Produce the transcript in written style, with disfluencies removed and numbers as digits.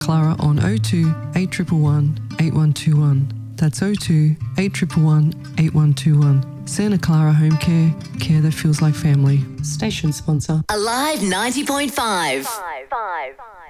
Clara on 02 8111 8121. That's 02 8111 8121. Santa Clara Home Care, care that feels like family. Station sponsor. Alive 90.5.